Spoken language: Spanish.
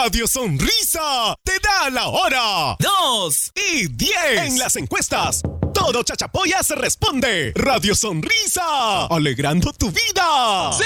Radio Sonrisa te da la hora. 2 y 10. En las encuestas, todo Chachapoyas responde. Radio Sonrisa, alegrando tu vida. ¡Sí!